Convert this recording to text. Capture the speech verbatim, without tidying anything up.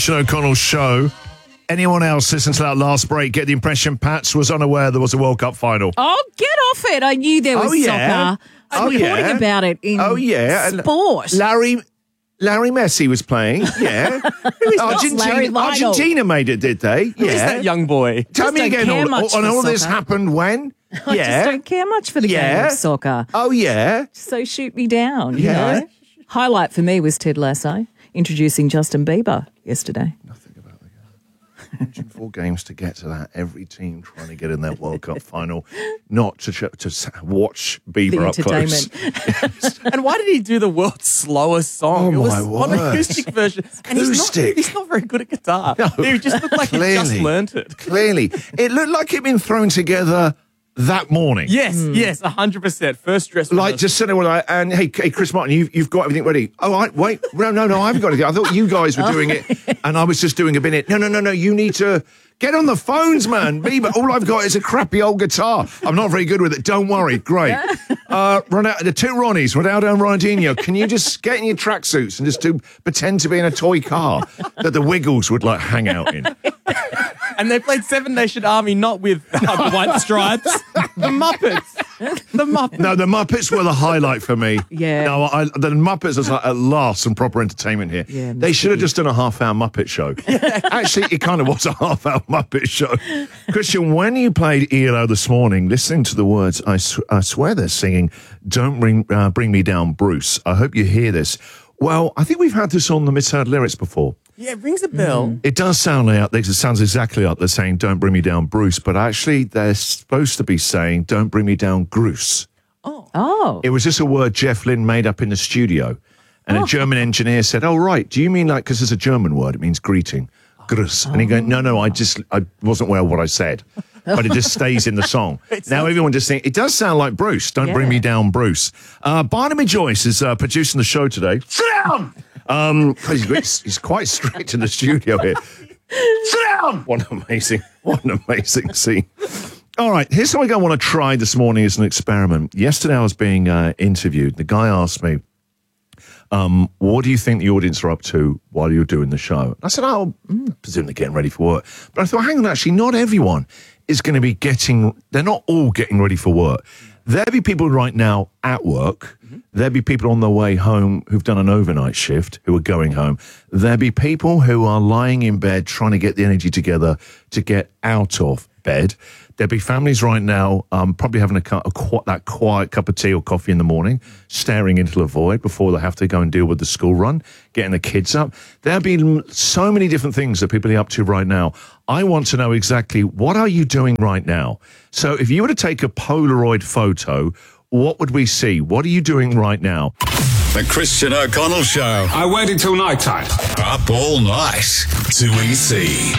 Christian O'Connell show. Anyone else listen to that last break get the impression Pats was unaware there was a World Cup final? Oh, get off it. I knew there was Oh, yeah. soccer. I'm Oh, reporting yeah. about it in Oh, yeah. And sport. Larry Larry Messi was playing, yeah. Larry Argentina, Lionel? Argentina made it, did they? Who Yeah. is that young boy? Tell Just me don't again, care all, much all, and for all this soccer. happened when? I yeah. just don't care much for the Yeah. game of soccer. Oh, yeah. So shoot me down, you Yeah. know. Highlight for me was Ted Lasso introducing Justin Bieber yesterday. Nothing about the game. one hundred four games to get to that. Every team trying to get in that World Cup final, not to sh- to s- watch Bieber The up close. entertainment. And why did he do the world's slowest song? Oh, it was my on word. acoustic version. And he's not, Acoustic. he's not very good at guitar. No. He just looked like he just Clearly. learnt it. Clearly, it looked like it'd been thrown together that morning. Yes, yes, one hundred percent. First dress Like rehearsal. just sitting there like, and hey, hey, Chris Martin, you've, you've got everything ready. Oh, I, wait, no, no, no, I haven't got anything. I thought you guys were doing it, and I was just doing a bit. No, no, no, no, you need to get on the phones, man. Me, but all I've got is a crappy old guitar. I'm not very good with it. Don't worry. Great. Uh, Ronaldo, the two Ronnies, Ronaldo and Ronaldinho, can you just get in your tracksuits and just do pretend to be in a toy car that the Wiggles would like hang out in? And they played Seven Nation Army not with uh, the White Stripes, the Muppets. The Muppets. No, the Muppets were the highlight for me. Yeah. No, I, the Muppets was like, at last some proper entertainment here. Yeah, they should have just done a half-hour Muppet show. Actually, it kind of was a half-hour Muppet show. Christian, when you played E L O this morning, listening to the words, I, sw- I swear they're singing, "Don't bring, uh, bring me down, Bruce." I hope you hear this. Well, I think we've had this on the Misheard Lyrics before. Yeah, it rings a bell. It does sound like it sounds exactly like they're saying "Don't bring me down, Bruce," but actually they're supposed to be saying "Don't bring me down, Gruce." Oh. It was just a word Jeff Lynne made up in the studio, and a German engineer said, "Oh right, do you mean like because it's a German word? It means greeting, Gruß." And he goes, "No, no, I just I wasn't aware of what I said." But it just stays in the song. Now everyone just thinks, it does sound like Bruce. Don't bring Yeah. me down, Bruce. Uh, Barnaby Joyce is uh, producing the show today. Sit down! Um, he's, he's quite strict in the studio here. Sit down! What an amazing, what an amazing scene. All right, here's something I want to try this morning as an experiment. Yesterday I was being uh, interviewed. The guy asked me, um, what do you think the audience are up to while you're doing the show? I said, oh, mm, I presume they're getting ready for work. But I thought, hang on, actually, not everyone is going to be getting, they're not all getting ready for work. There'll be people right now at work. Mm-hmm. There'll be people on their way home who've done an overnight shift who are going home. There'll be people who are lying in bed trying to get the energy together to get out of bed. There'll be families right now um, probably having a, cu- a qu- that quiet cup of tea or coffee in the morning, staring into the void before they have to go and deal with the school run, getting the kids up. There'll be so many different things that people are up to right now. I want to know exactly what are you doing right now? So if you were to take a Polaroid photo, what would we see? What are you doing right now? The Christian O'Connell Show. I waited till night time. Up all night. two E C.